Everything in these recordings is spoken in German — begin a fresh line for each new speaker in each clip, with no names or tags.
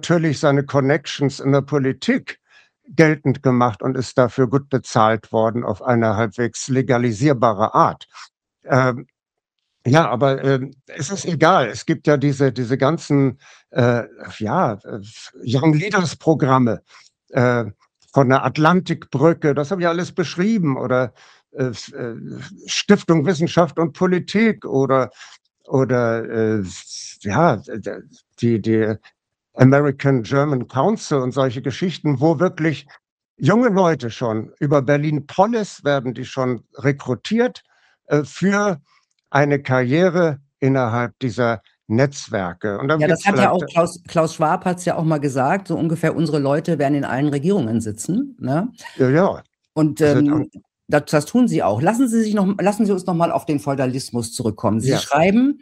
natürlich seine Connections in der Politik geltend gemacht und ist dafür gut bezahlt worden auf eine halbwegs legalisierbare Art. Ähm, ja, aber, es ist egal. Es gibt ja diese ganzen, äh, ja, Young Leaders Programme, äh, von der Atlantikbrücke, das habe ich alles beschrieben oder, f Stiftung Wissenschaft und Politik oder, ja, d die American German Council und solche Geschichten, wo wirklich junge Leute schon über Berlin Polis werden die schon rekrutiert, für eine Karriere innerhalb dieser Netzwerke. Und dann
Ja, das
gibt's
hat ja
vielleicht
auch Klaus Schwab hat's ja auch mal gesagt, so ungefähr: „Unsere Leute werden in allen Regierungen sitzen", ne?
ja, ja.
Und,
Also, da
das tun sie auch. Lassen Sie uns noch mal auf den Feudalismus zurückkommen. Sie
ja,
schreiben,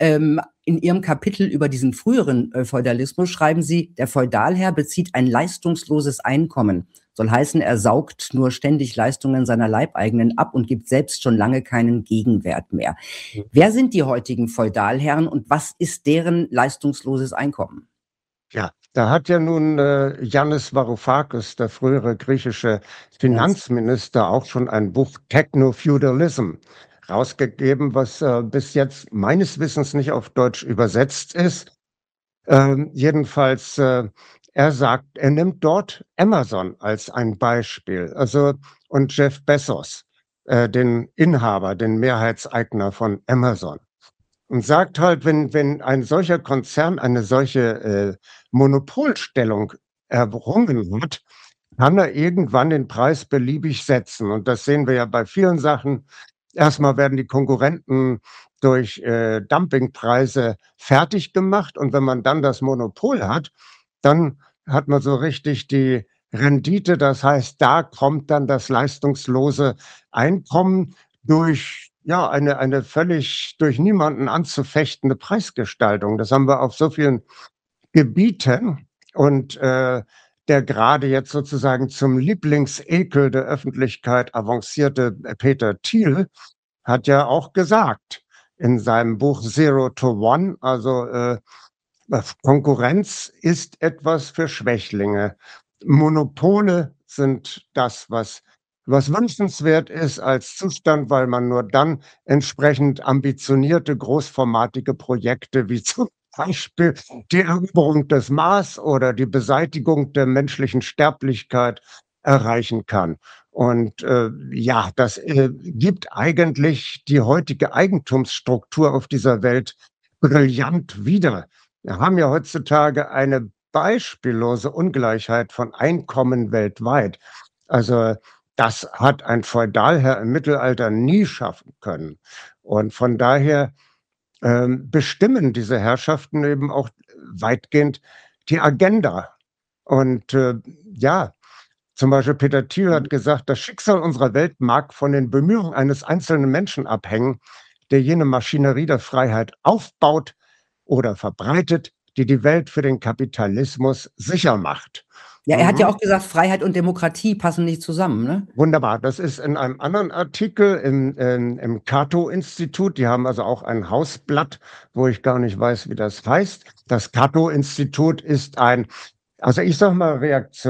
in Ihrem Kapitel über diesen früheren, Feudalismus schreiben Sie: „Der Feudalherr bezieht ein leistungsloses Einkommen. Soll heißen, er saugt nur ständig Leistungen seiner Leibeigenen ab und gibt selbst schon lange keinen Gegenwert mehr." Wer sind die heutigen Feudalherren und was ist deren leistungsloses Einkommen?
ja. Da hat ja nun, Yannis Varoufakis, der frühere griechische
Ganz
Finanzminister, auch schon ein Buch Techno-Feudalism rausgegeben, was, bis jetzt meines Wissens nicht auf Deutsch übersetzt ist. Jedenfalls, er sagt, er nimmt dort Amazon als ein Beispiel, also und Jeff Bezos, den Inhaber, den Mehrheitseigner von Amazon und sagt halt, wenn ein solcher Konzern eine solche, Monopolstellung errungen hat, kann er irgendwann den Preis beliebig setzen. Und das sehen wir ja bei vielen Sachen. Erstmal werden die Konkurrenten durch, Dumpingpreise fertig gemacht und wenn man dann das Monopol hat, dann hat man so richtig die Rendite. Das heißt, da kommt dann das leistungslose Einkommen durch, ja, eine völlig durch niemanden anzufechtende Preisgestaltung. Das haben wir auf so vielen Gebieten und, der gerade jetzt sozusagen zum Lieblingsekel der Öffentlichkeit avancierte, Peter Thiel hat ja auch gesagt in seinem Buch „Zero to One", also, Konkurrenz ist etwas für Schwächlinge. Monopole sind das, was wünschenswert ist als Zustand, weil man nur dann entsprechend ambitionierte, großformatige Projekte wie zum Beispiel die Eroberung des Mars oder die Beseitigung der menschlichen Sterblichkeit erreichen kann. Und, ja, das, gibt eigentlich die heutige Eigentumsstruktur auf dieser Welt brillant wieder. Wir haben ja heutzutage eine beispiellose Ungleichheit von Einkommen weltweit. Also, das hat ein Feudalherr im Mittelalter nie schaffen können. Und von daher, bestimmen diese Herrschaften eben auch weitgehend die Agenda. Und, ja, zum Beispiel Peter Thiel hat gesagt: „Das Schicksal unserer Welt mag von den Bemühungen eines einzelnen Menschen abhängen, der jene Maschinerie der Freiheit aufbaut oder verbreitet, die die Welt für den Kapitalismus sicher macht."
Ja, er hat ja
Mhm.
auch gesagt, Freiheit und Demokratie passen nicht zusammen, ne?
Wunderbar. Das ist in einem anderen Artikel im Cato-Institut. Die haben also auch ein Hausblatt, wo ich gar nicht weiß, wie das heißt. Das Cato-Institut ist ein, also ich sage mal,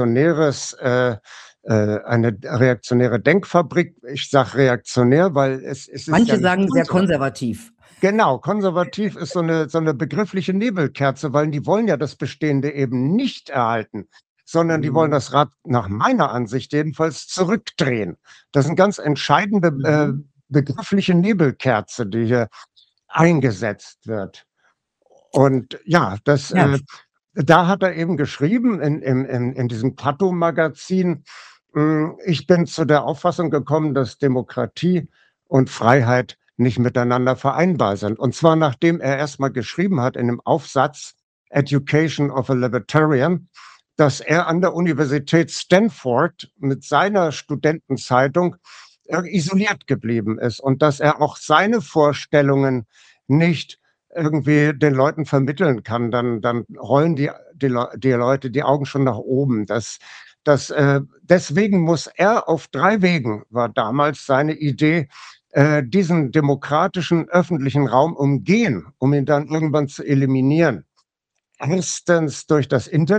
eine reaktionäre Denkfabrik. Ich sage reaktionär, weil es ist ja
Manche
nicht
sagen sehr
konservativ.
konservativ.
Genau, konservativ ist so 'ne begriffliche Nebelkerze, weil die wollen ja das Bestehende eben nicht erhalten, sondern die wollen
Mhm.
das Rad nach meiner Ansicht jedenfalls zurückdrehen. Das ist 'n ganz entscheidende,
Mhm.
begriffliche Nebelkerze, die hier eingesetzt wird. Und ja,
Ja.
da hat er eben geschrieben in diesem Cato-Magazin, „Ich bin zu der Auffassung gekommen, dass Demokratie und Freiheit nicht miteinander vereinbar sind." Und zwar nachdem er erst mal geschrieben hat in dem Aufsatz „Education of a Libertarian", dass er an der Universität Stanford mit seiner Studentenzeitung, isoliert geblieben ist und dass er auch seine Vorstellungen nicht irgendwie den Leuten vermitteln kann, dann rollen die Leute die Augen schon nach oben. Deswegen muss er auf 3 Wegen, war damals seine Idee, diesen demokratischen öffentlichen Raum umgehen, um ihn dann irgendwann zu eliminieren. Erstens durch das Internet.